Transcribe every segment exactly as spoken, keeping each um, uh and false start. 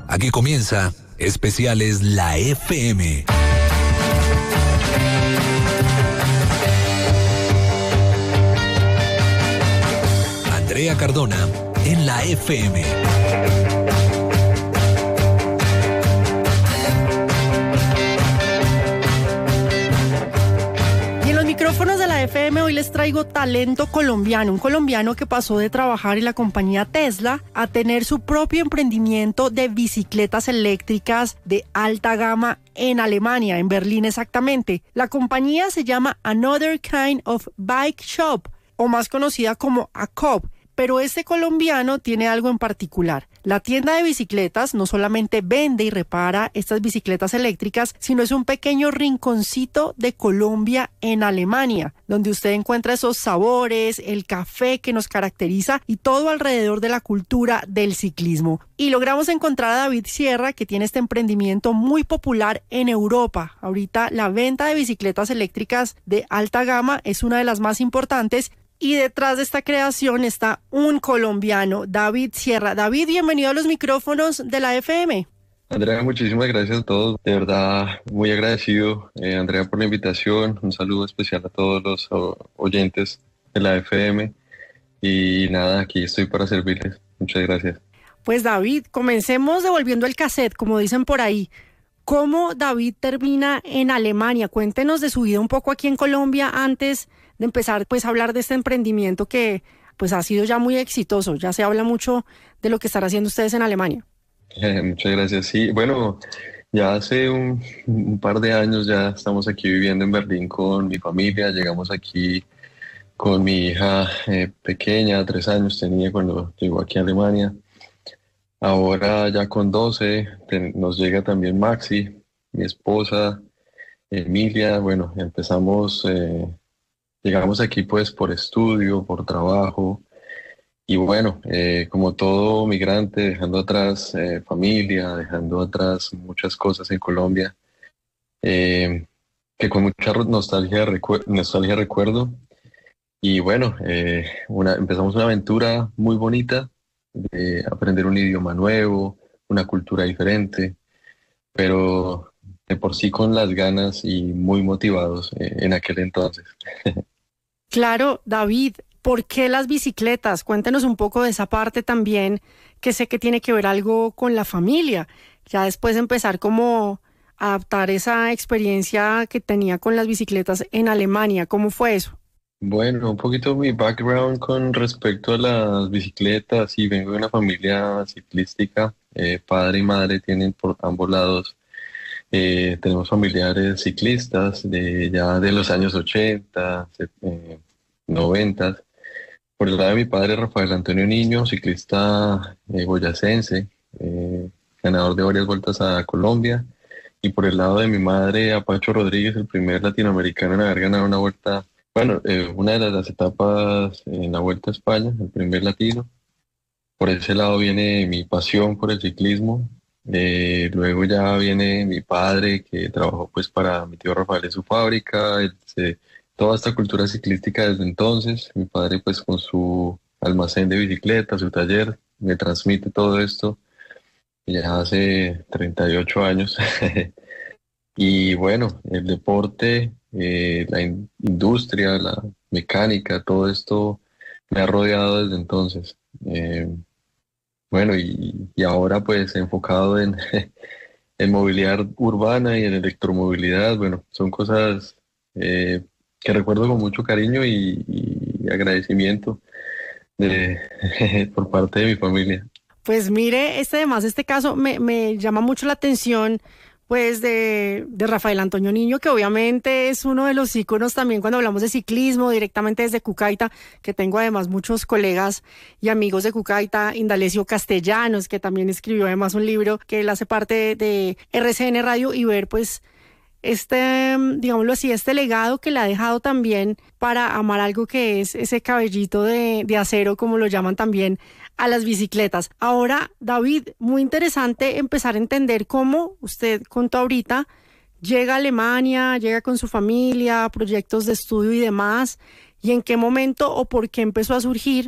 Aquí comienza Especiales La F M. Andrea Cardona en la F M. Micrófonos de la F M, hoy les traigo talento colombiano, un colombiano que pasó de trabajar en la compañía Tesla a tener su propio emprendimiento de bicicletas eléctricas de alta gama en Alemania, en Berlín exactamente. La compañía se llama Another Kind of Bike Shop, o más conocida como A C O B. Pero este colombiano tiene algo en particular. La tienda de bicicletas no solamente vende y repara estas bicicletas eléctricas, sino es un pequeño rinconcito de Colombia en Alemania, donde usted encuentra esos sabores, el café que nos caracteriza y todo alrededor de la cultura del ciclismo. Y logramos encontrar a David Sierra, que tiene este emprendimiento muy popular en Europa. Ahorita la venta de bicicletas eléctricas de alta gama es una de las más importantes. Y detrás de esta creación está un colombiano, David Sierra. David, bienvenido a los micrófonos de la F M. Andrea, muchísimas gracias a todos. De verdad, muy agradecido, eh, Andrea, por la invitación. Un saludo especial a todos los o- oyentes de la F M. Y nada, aquí estoy para servirles. Muchas gracias. Pues David, comencemos devolviendo el cassette, como dicen por ahí. ¿Cómo David termina en Alemania? Cuéntenos de su vida un poco aquí en Colombia antes de empezar pues a hablar de este emprendimiento que pues ha sido ya muy exitoso. Ya se habla mucho de lo que están haciendo ustedes en Alemania. Eh, muchas gracias. Sí, bueno, ya hace un, un par de años ya estamos aquí viviendo en Berlín con mi familia. Llegamos aquí con mi hija eh, pequeña, tres años tenía cuando llegó aquí a Alemania. Ahora ya con doce ten- nos llega también Maxi, mi esposa, Emilia. Bueno, empezamos, eh, llegamos aquí pues por estudio, por trabajo y bueno, eh, como todo migrante, dejando atrás eh, familia, dejando atrás muchas cosas en Colombia, eh, que con mucha nostalgia, recuer- nostalgia recuerdo. Y bueno, eh, una, empezamos una aventura muy bonita de aprender un idioma nuevo, una cultura diferente, pero de por sí con las ganas y muy motivados eh, en aquel entonces. Claro, David, ¿por qué las bicicletas? Cuéntenos un poco de esa parte también, que sé que tiene que ver algo con la familia. Ya después empezar como a adaptar esa experiencia que tenía con las bicicletas en Alemania. ¿Cómo fue eso? Bueno, un poquito mi background con respecto a las bicicletas, y vengo de una familia ciclística, eh, padre y madre tienen por ambos lados. Eh, tenemos familiares ciclistas de ya de los años ochenta, se- eh, noventa. Por el lado de mi padre, Rafael Antonio Niño, ciclista eh, boyacense, eh, ganador de varias vueltas a Colombia. Y por el lado de mi madre, Apacho Rodríguez, el primer latinoamericano en haber ganado una vuelta, bueno, eh, una de las, las etapas en la Vuelta a España, el primer latino. Por ese lado viene mi pasión por el ciclismo. Eh, luego ya viene mi padre, que trabajó pues para mi tío Rafael en su fábrica. Él se- toda esta cultura ciclística desde entonces. Mi padre pues con su almacén de bicicletas, su taller, me transmite todo esto ya hace treinta y ocho años. Y bueno, el deporte, eh, la in- industria, la mecánica, todo esto me ha rodeado desde entonces. Eh, bueno, y, y ahora pues enfocado en, en movilidad urbana y en electromovilidad. Bueno, son cosas eh, que recuerdo con mucho cariño y, y agradecimiento de, por parte de mi familia. Pues mire, este además, este caso me, me llama mucho la atención, pues de, de Rafael Antonio Niño, que obviamente es uno de los íconos también cuando hablamos de ciclismo, directamente desde Cucaita, que tengo además muchos colegas y amigos de Cucaita, Indalecio Castellanos, que también escribió además un libro que él hace parte de R C N Radio, y ver pues este, digámoslo así, este legado que le ha dejado también para amar algo que es ese cabellito de, de acero, como lo llaman también a las bicicletas. Ahora, David, muy interesante empezar a entender cómo usted contó ahorita, llega a Alemania, llega con su familia, proyectos de estudio y demás, y en qué momento o por qué empezó a surgir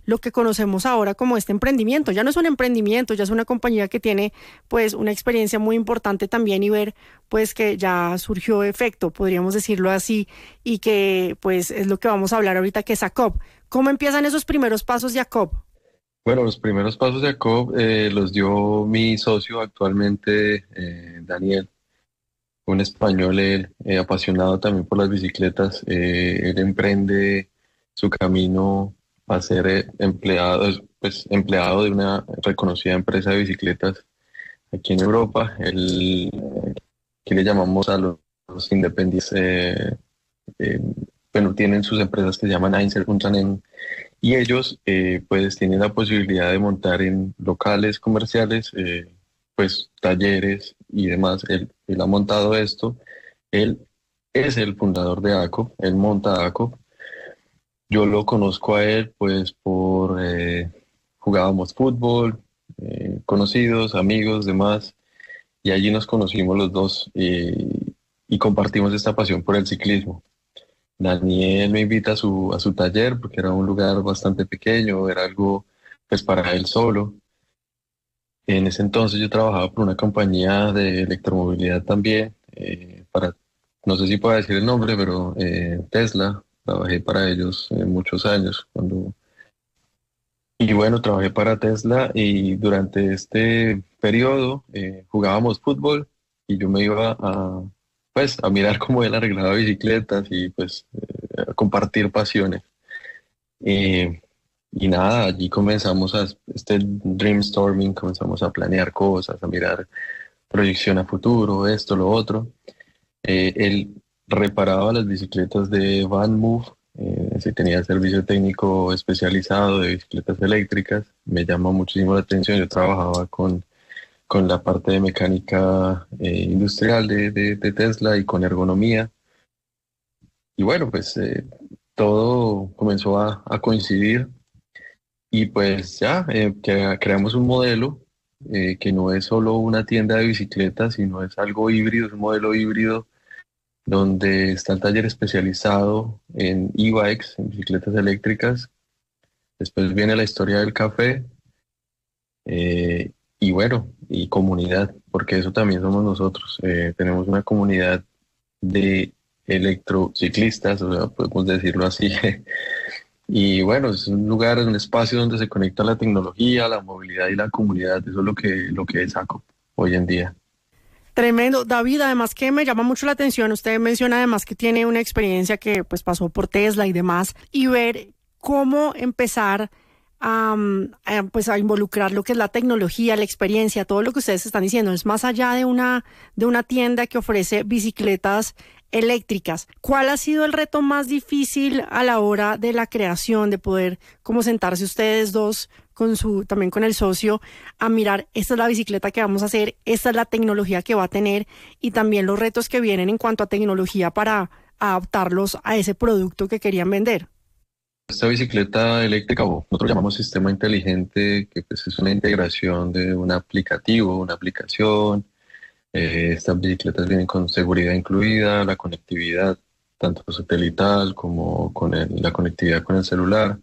lo que conocemos ahora como este emprendimiento. Ya no es un emprendimiento, ya es una compañía que tiene pues una experiencia muy importante también, y ver pues que ya surgió efecto, podríamos decirlo así, y que pues es lo que vamos a hablar ahorita, que es Acob. ¿Cómo empiezan esos primeros pasos de Acob? Bueno, los primeros pasos de Acob eh, los dio mi socio actualmente, eh, Daniel, un español, él, eh, apasionado también por las bicicletas. Eh, él emprende su camino a ser eh, empleado, pues, empleado de una reconocida empresa de bicicletas aquí en Europa. Él, eh, que le llamamos a los, los independientes, eh, eh, bueno, tienen sus empresas que se llaman Einzelunternehmen, y ellos eh, pues tienen la posibilidad de montar en locales comerciales, eh, pues talleres y demás. Él, él ha montado esto. Él es el fundador de Acob, él monta Acob. Yo lo conozco a él pues por, eh, jugábamos fútbol, eh, conocidos, amigos, demás, y allí nos conocimos los dos, eh, y compartimos esta pasión por el ciclismo. Daniel me invita a su, a su taller porque era un lugar bastante pequeño, era algo pues para él solo. En ese entonces yo trabajaba por una compañía de electromovilidad también, eh, para, no sé si puedo decir el nombre, pero eh, Tesla. Trabajé para ellos eh, muchos años. Cuando... Y bueno, trabajé para Tesla, y durante este periodo eh, jugábamos fútbol y yo me iba a, pues, a mirar cómo él arreglaba bicicletas y pues eh, a compartir pasiones. Eh, y nada, allí comenzamos a este dreamstorming, comenzamos a planear cosas, a mirar proyección a futuro, esto, lo otro. Eh, él reparaba las bicicletas de VanMoof, eh, si tenía servicio técnico especializado de bicicletas eléctricas. Me llamó muchísimo la atención. Yo trabajaba con, con la parte de mecánica eh, industrial de, de, de Tesla y con ergonomía. Y bueno, pues eh, todo comenzó a, a coincidir, y pues ya eh, que- creamos un modelo eh, que no es solo una tienda de bicicletas, sino es algo híbrido, es un modelo híbrido donde está el taller especializado en e-bikes, en bicicletas eléctricas. Después viene la historia del café, eh, y bueno, y comunidad, porque eso también somos nosotros. Eh, tenemos una comunidad de electrociclistas, o sea, podemos decirlo así. Y bueno, es un lugar, un espacio donde se conecta la tecnología, la movilidad y la comunidad. Eso es lo que, lo que es Acob hoy en día. Tremendo, David. Además que me llama mucho la atención, usted menciona además que tiene una experiencia que pues pasó por Tesla y demás, y ver cómo empezar a, a, pues a involucrar lo que es la tecnología, la experiencia, todo lo que ustedes están diciendo. Es más allá de una, de una tienda que ofrece bicicletas eléctricas. ¿Cuál ha sido el reto más difícil a la hora de la creación, de poder como sentarse ustedes dos con su, también con el socio, a mirar, esta es la bicicleta que vamos a hacer, esta es la tecnología que va a tener, y también los retos que vienen en cuanto a tecnología para adaptarlos a ese producto que querían vender? Esta bicicleta eléctrica, o nosotros llamamos sistema inteligente, que pues es una integración de un aplicativo, una aplicación. Eh, estas bicicletas vienen con seguridad incluida, la conectividad, tanto satelital como con el- la conectividad con el celular.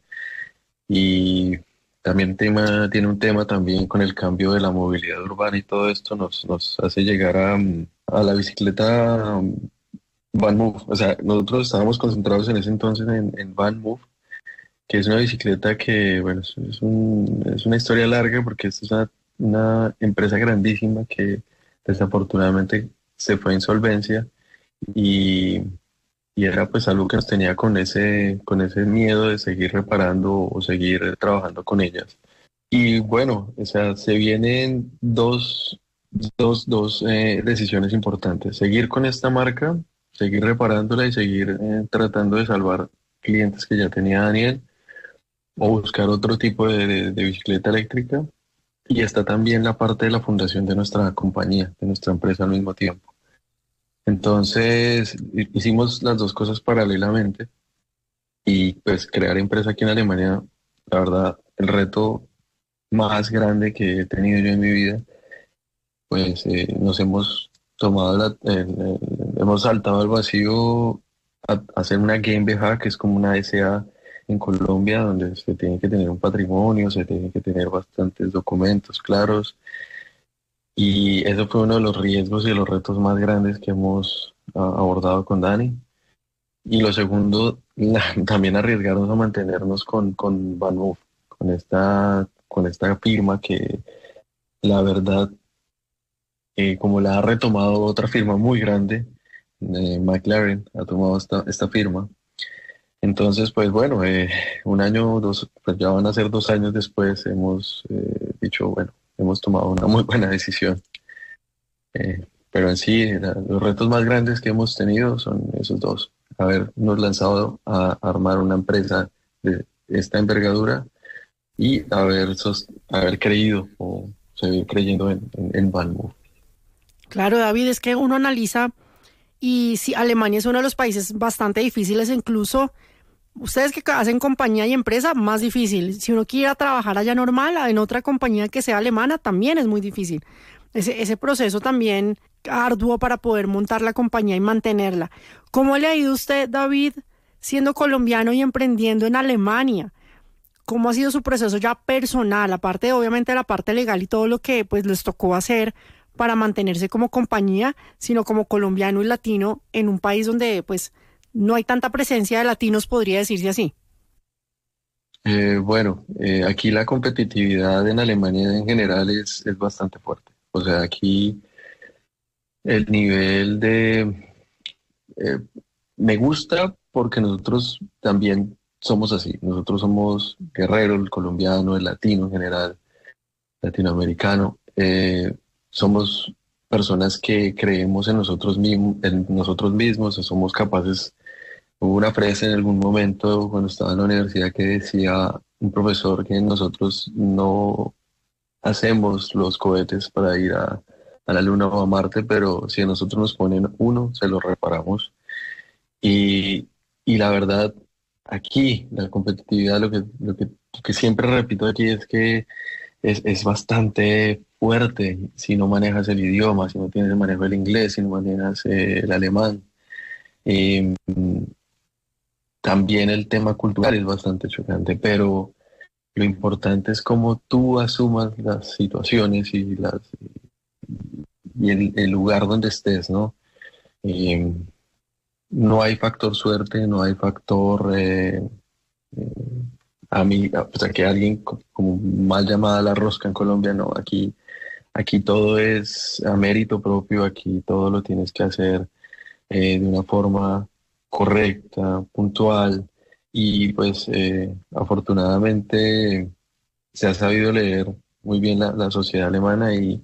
Y también tema, tiene un tema también con el cambio de la movilidad urbana, y todo esto nos, nos hace llegar a, mm, a la bicicleta um, VanMoof. O sea, nosotros estábamos concentrados en ese entonces en, en VanMoof, que es una bicicleta que, bueno, es, es un- es una historia larga, porque esta es una, una empresa grandísima que desafortunadamente se fue a insolvencia, y, y era pues algo que nos tenía con ese, con ese miedo de seguir reparando o seguir trabajando con ellas. Y bueno, o sea, se vienen dos, dos, dos eh, decisiones importantes: seguir con esta marca, seguir reparándola y seguir eh, tratando de salvar clientes que ya tenía Daniel, o buscar otro tipo de, de- de bicicleta eléctrica. Y está también la parte de la fundación de nuestra compañía, de nuestra empresa al mismo tiempo. Entonces, hi- hicimos las dos cosas paralelamente, y pues crear empresa aquí en Alemania, la verdad, el reto más grande que he tenido yo en mi vida, pues eh, nos hemos tomado la, el- el- hemos saltado al vacío a, a hacer una GmbH, que es como una S A en Colombia, donde se tiene que tener un patrimonio, se tiene que tener bastantes documentos claros, y eso fue uno de los riesgos y de los retos más grandes que hemos ah, abordado con Dani. Y lo segundo, la- también arriesgarnos a mantenernos con, con VanMoof, con esta, con esta firma que la verdad, eh, como la ha retomado otra firma muy grande, eh, McLaren ha tomado esta, esta firma. Entonces, pues bueno, eh, un año, dos, pues ya van a ser dos años después, hemos eh, dicho, bueno, hemos tomado una muy buena decisión. Eh, pero en sí, la- los retos más grandes que hemos tenido son esos dos. Habernos lanzado a armar una empresa de esta envergadura y haber, sos- haber creído o seguir creyendo en, en, en VanMoof. Claro, David, es que uno analiza y si Alemania es uno de los países bastante difíciles, incluso ustedes que hacen compañía y empresa, más difícil. Si uno quiere ir a trabajar allá normal, en otra compañía que sea alemana, también es muy difícil. Ese, ese proceso también arduo para poder montar la compañía y mantenerla. ¿Cómo le ha ido a usted, David, siendo colombiano y emprendiendo en Alemania? ¿Cómo ha sido su proceso ya personal, aparte de obviamente la parte legal y todo lo que pues les tocó hacer para mantenerse como compañía, sino como colombiano y latino en un país donde pues no hay tanta presencia de latinos, podría decirse así? Eh, bueno, eh, aquí la competitividad en Alemania en general es, es bastante fuerte. O sea, aquí el nivel de... eh, me gusta porque nosotros también somos así. Nosotros somos guerreros, el colombiano, el latino en general, latinoamericano. Eh, somos personas que creemos en nosotros mismos, en nosotros mismos, somos capaces. Hubo una frase en algún momento cuando estaba en la universidad que decía un profesor que nosotros no hacemos los cohetes para ir a, a la Luna o a Marte, pero si a nosotros nos ponen uno, se lo reparamos. Y, y la verdad, aquí la competitividad, lo que, lo que, lo que siempre repito aquí es que es, es bastante fuerte si no manejas el idioma, si no tienes el manejo del inglés, si no manejas eh, el alemán. Eh, También el tema cultural es bastante chocante, pero lo importante es cómo tú asumas las situaciones y, las, y el, el lugar donde estés, ¿no? Eh, no hay factor suerte, no hay factor eh, eh, a mí, o sea, que alguien co- como mal llamada la rosca en Colombia, no, aquí, aquí todo es a mérito propio, aquí todo lo tienes que hacer eh, de una forma correcta, puntual, y pues eh, afortunadamente se ha sabido leer muy bien la, la sociedad alemana y,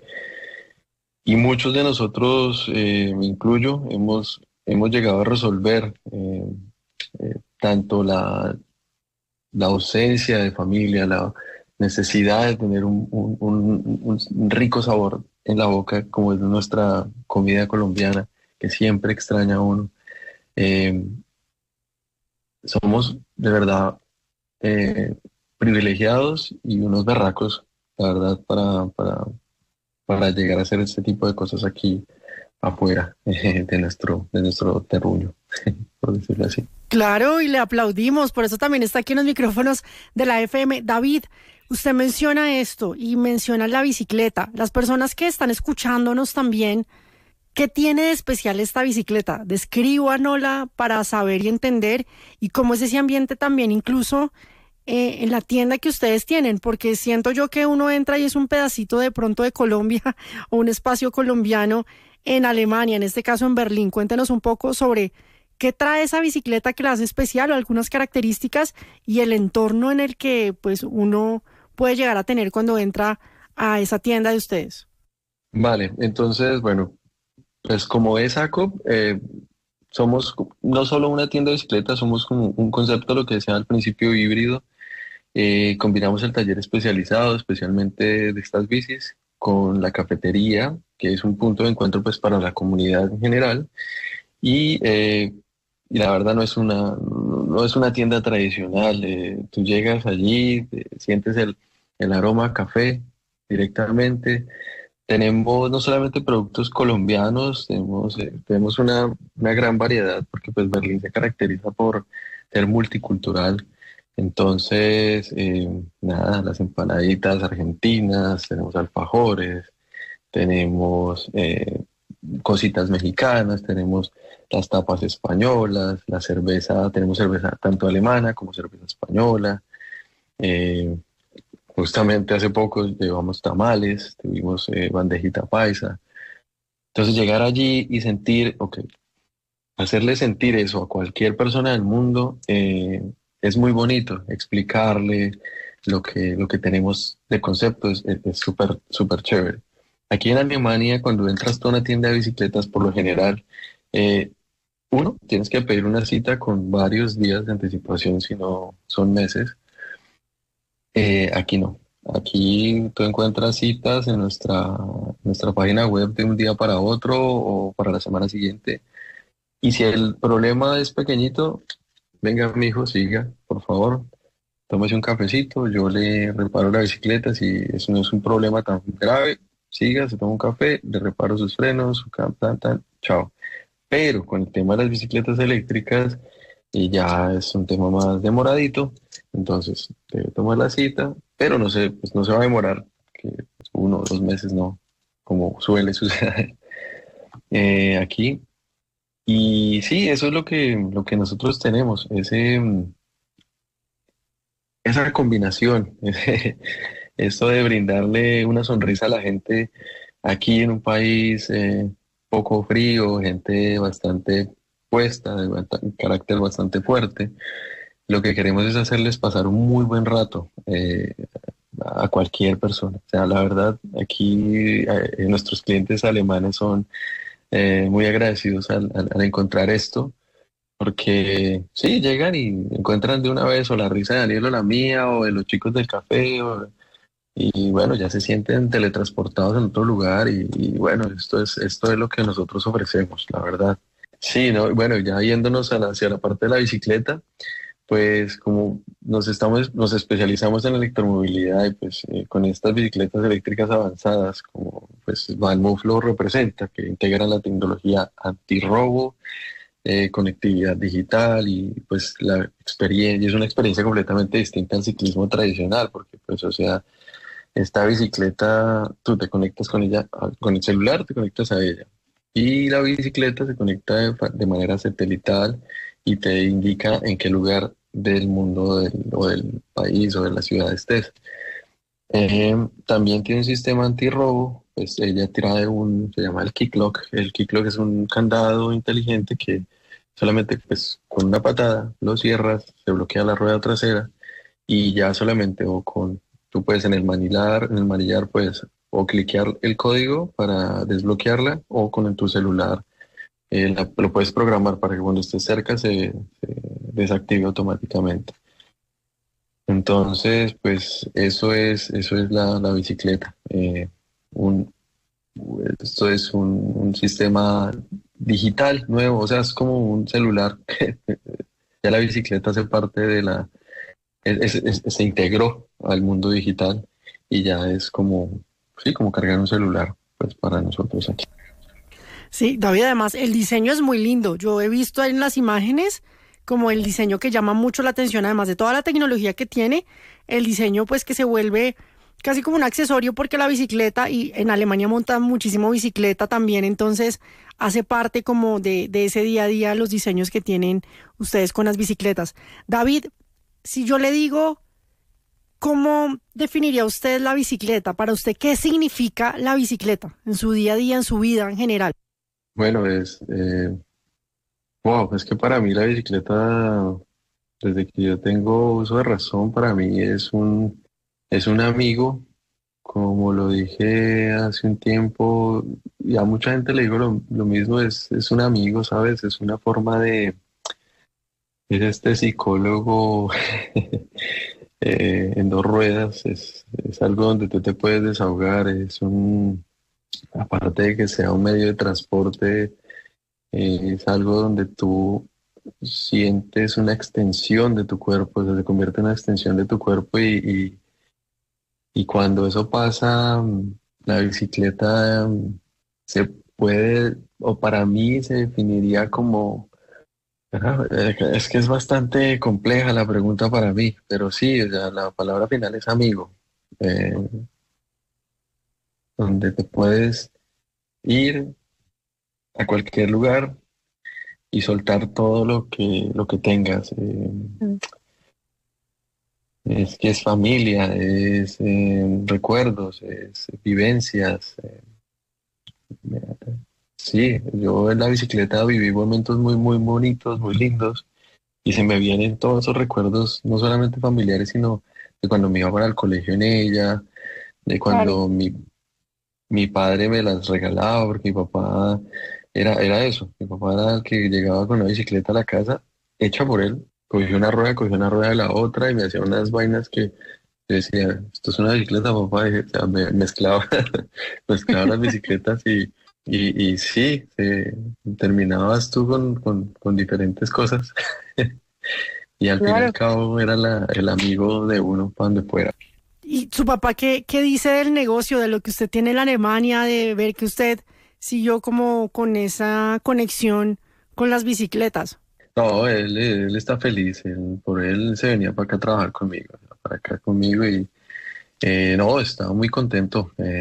y muchos de nosotros, eh, me incluyo, hemos, hemos llegado a resolver eh, eh, tanto la, la ausencia de familia, la necesidad de tener un, un- un- un rico sabor en la boca, como es nuestra comida colombiana, que siempre extraña a uno. Eh, Somos de verdad eh, privilegiados y unos berracos, la verdad, para, para, para llegar a hacer este tipo de cosas aquí afuera eh, de nuestro, de nuestro terruño, por decirlo así. Claro, y le aplaudimos, por eso también está aquí en los micrófonos de la F M. David, usted menciona esto y menciona la bicicleta. Las personas que están escuchándonos también, ¿qué tiene de especial esta bicicleta? Descríbanosla para saber y entender y cómo es ese ambiente también, incluso eh, en la tienda que ustedes tienen, porque siento yo que uno entra y es un pedacito de pronto de Colombia o un espacio colombiano en Alemania, en este caso en Berlín. Cuéntenos un poco sobre qué trae esa bicicleta que la hace especial o algunas características y el entorno en el que pues uno puede llegar a tener cuando entra a esa tienda de ustedes. Vale, entonces, bueno, pues como es ACOP, eh, somos no solo una tienda de bicicletas, somos como un concepto, lo que decía al principio, híbrido. Eh, combinamos el taller especializado, especialmente de estas bicis, con la cafetería, que es un punto de encuentro pues para la comunidad en general. Y, eh, y la verdad no es una, no es una tienda tradicional. Eh, tú llegas allí, te sientes el, el aroma a café directamente. Tenemos no solamente productos colombianos, tenemos, eh, tenemos una, una gran variedad, porque pues Berlín se caracteriza por ser multicultural. Entonces, eh, nada, las empanaditas argentinas, tenemos alfajores, tenemos eh, cositas mexicanas, tenemos las tapas españolas, la cerveza, tenemos cerveza tanto alemana como cerveza española. eh, Justamente hace poco llevamos tamales, tuvimos eh, bandejita paisa. Entonces llegar allí y sentir, ok, hacerle sentir eso a cualquier persona del mundo eh, es muy bonito, explicarle lo que, lo que tenemos de conceptos es es súper, súper chévere. Aquí en Alemania, cuando entras a una tienda de bicicletas, por lo general, eh, uno, tienes que pedir una cita con varios días de anticipación, si no son meses. Eh, aquí no. Aquí tú encuentras citas en nuestra, nuestra página web de un día para otro o para la semana siguiente. Y si el problema es pequeñito, venga, mi hijo, siga, por favor, tómese un cafecito, yo le reparo la bicicleta, si eso no es un problema tan grave, siga, se toma un café, le reparo sus frenos, su cam, tan, tan, chao. Pero con el tema de las bicicletas eléctricas, y ya es un tema más demoradito, entonces debe tomar la cita, pero no sé, pues no se va a demorar, que uno o dos meses no, como suele suceder eh, aquí. Y sí, eso es lo que, lo que nosotros tenemos, ese, mm, esa combinación, ese- esto de brindarle una sonrisa a la gente aquí en un país eh, poco frío, gente bastante puesta, de bata- carácter bastante fuerte. Lo que queremos es hacerles pasar un muy buen rato eh, a cualquier persona. O sea, la verdad, aquí eh, nuestros clientes alemanes son eh, muy agradecidos al, al- al encontrar esto, porque sí, llegan y encuentran de una vez o la risa de Daniel o la mía o de los chicos del café o- y bueno, ya se sienten teletransportados en otro lugar y, y bueno, esto es, esto es lo que nosotros ofrecemos, la verdad. Sí, no, bueno, ya yéndonos a la- hacia la parte de la bicicleta, pues como nos estamos, nos especializamos en electromovilidad y pues eh, con estas bicicletas eléctricas avanzadas, como pues Valmove lo representa, que integran la tecnología antirrobo, eh, conectividad digital y pues la experiencia, es una experiencia completamente distinta al ciclismo tradicional, porque pues o sea, esta bicicleta, tú te conectas con ella, a- con el celular te conectas a ella y la bicicleta se conecta de, fa- de manera satelital y te indica en qué lugar del mundo del- o del país o de la ciudad estés. Eh, También tiene un sistema antirrobo, pues ella trae un, se llama el Kick Lock. El Kick Lock es un candado inteligente que solamente pues con una patada lo cierras, se bloquea la rueda trasera y ya solamente o con, tú puedes en el manillar, en el manillar puedes o cliquear el código para desbloquearla o con tu celular eh, la- lo puedes programar para que cuando estés cerca se, se desactive automáticamente. Entonces, pues eso es, eso es la, la bicicleta. Eh, un, Esto es un, un sistema digital nuevo, o sea, es como un celular. Ya la bicicleta hace parte de la, es- es- es- se integró al mundo digital y ya es como, sí, como cargar un celular, pues para nosotros aquí. Sí, David, además el diseño es muy lindo. Yo he visto en las imágenes como el diseño que llama mucho la atención, además de toda la tecnología que tiene, el diseño pues que se vuelve casi como un accesorio porque la bicicleta, y en Alemania montan muchísimo bicicleta también, entonces hace parte como de, de ese día a día los diseños que tienen ustedes con las bicicletas. David, si yo le digo, ¿cómo definiría usted la bicicleta? Para usted, ¿qué significa la bicicleta en su día a día, en su vida en general? Bueno, es, eh, wow, es que para mí la bicicleta, desde que yo tengo uso de razón, para mí es un, es un amigo, como lo dije hace un tiempo, y a mucha gente le digo lo, lo mismo, es, es un amigo, ¿sabes? Es una forma de, es este psicólogo eh, en dos ruedas, es, es algo donde tú te puedes desahogar, es un, aparte de que sea un medio de transporte, eh, es algo donde tú sientes una extensión de tu cuerpo, o sea, se convierte en una extensión de tu cuerpo y, y, y cuando eso pasa, mm, la bicicleta mm, se puede, o para mí se definiría como, Ajá, eh, es que es bastante compleja la pregunta para mí, pero sí, o sea, la palabra final es amigo, eh, donde te puedes ir a cualquier lugar y soltar todo lo que, lo que tengas. eh, Mm. es que es familia, es eh, recuerdos, es vivencias. eh, sí, yo en la bicicleta viví momentos muy, muy bonitos, muy lindos, y se me vienen todos esos recuerdos, no solamente familiares, sino de cuando me iba para el colegio en ella, de Claro. cuando mi, mi padre me las regalaba, porque mi papá era, era eso, mi papá era el que llegaba con una bicicleta a la casa, hecha por él, cogía una rueda, cogía una rueda de la otra y me hacía unas vainas que yo decía, esto es una bicicleta, papá, y, o sea, me, mezclaba, mezclaba las bicicletas y, y, y sí, eh, terminabas tú con, con, con diferentes cosas y al fin y al Claro. cabo era la, el amigo de uno para donde fuera. ¿Y su papá qué, qué dice del negocio, de lo que usted tiene en la Alemania, de ver que usted siguió como con esa conexión con las bicicletas? No, él, él está feliz, él- por él se venía para acá a trabajar conmigo, para acá conmigo y eh, no, estaba muy contento. eh,